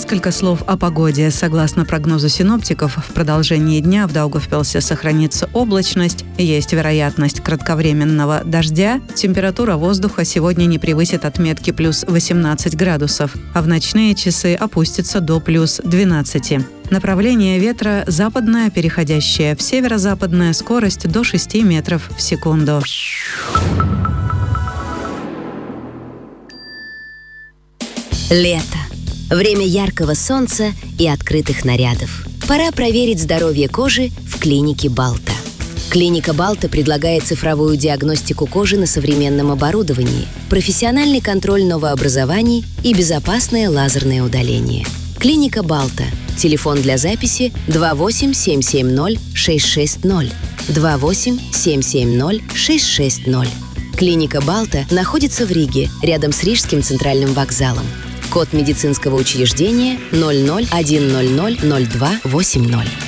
Несколько слов о погоде. Согласно прогнозу синоптиков, в продолжении дня в Даугавпилсе сохранится облачность, есть вероятность кратковременного дождя. Температура воздуха сегодня не превысит отметки плюс 18 градусов, а в ночные часы опустится до плюс 12. Направление ветра западное, переходящее в северо-западное, скорость до 6 метров в секунду. Лето. Время яркого солнца и открытых нарядов. Пора проверить здоровье кожи в клинике Балта. Клиника Балта предлагает цифровую диагностику кожи на современном оборудовании, профессиональный контроль новообразований и безопасное лазерное удаление. Клиника Балта. Телефон для записи 28-770-660. 28-770-660. Клиника Балта находится в Риге, рядом с Рижским центральным вокзалом. Код медицинского учреждения 00100280.